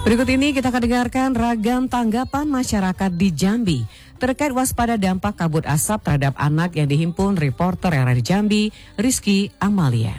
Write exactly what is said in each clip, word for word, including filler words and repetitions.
Berikut ini kita akan dengarkan ragam tanggapan masyarakat di Jambi terkait waspada dampak kabut asap terhadap anak yang dihimpun reporter R R I Jambi, Rizky Amalia.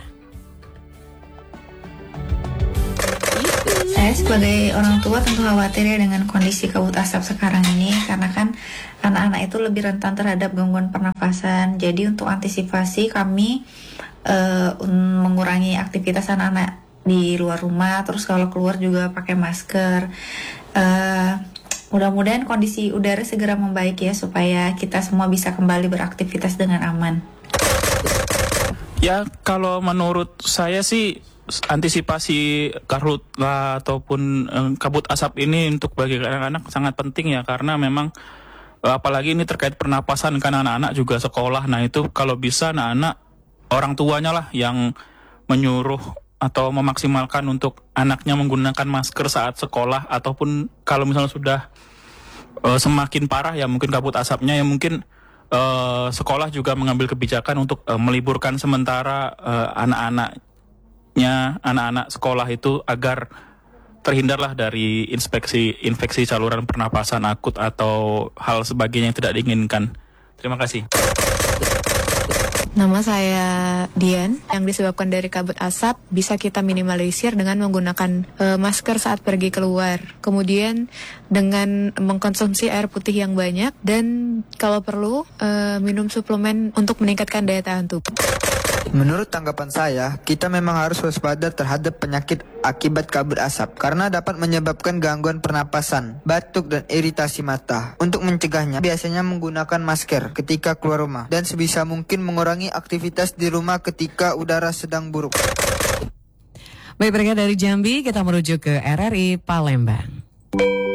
Saya sebagai orang tua tentu khawatir ya dengan kondisi kabut asap sekarang ini, karena kan anak-anak itu lebih rentan terhadap gangguan pernafasan. Jadi untuk antisipasi kami uh, mengurangi aktivitas anak-anak di luar rumah, terus kalau keluar juga pakai masker. Uh, mudah-mudahan kondisi udara segera membaik ya, supaya kita semua bisa kembali beraktivitas dengan aman. Ya, kalau menurut saya sih antisipasi karhutla ataupun eh, kabut asap ini untuk bagi anak-anak sangat penting ya, karena memang eh, apalagi ini terkait pernapasan kan, anak-anak juga sekolah. Nah itu kalau bisa anak-anak orang tuanya lah yang menyuruh atau memaksimalkan untuk anaknya menggunakan masker saat sekolah, ataupun kalau misalnya sudah uh, semakin parah ya mungkin kabut asapnya, ya mungkin uh, sekolah juga mengambil kebijakan untuk uh, meliburkan sementara uh, anak-anaknya, anak-anak sekolah itu agar terhindarlah dari inspeksi infeksi saluran pernapasan akut atau hal sebagainya yang tidak diinginkan. Terima kasih. Nama saya Dian. Yang disebabkan dari kabut asap bisa kita minimalisir dengan menggunakan e, masker saat pergi keluar. Kemudian dengan mengkonsumsi air putih yang banyak, dan kalau perlu e, minum suplemen untuk meningkatkan daya tahan tubuh. Menurut tanggapan saya, kita memang harus waspada terhadap penyakit akibat kabut asap karena dapat menyebabkan gangguan pernapasan, batuk dan iritasi mata. Untuk mencegahnya, biasanya menggunakan masker ketika keluar rumah dan sebisa mungkin mengurangi aktivitas di rumah ketika udara sedang buruk. Baik, berikut dari Jambi kita menuju ke R R I Palembang.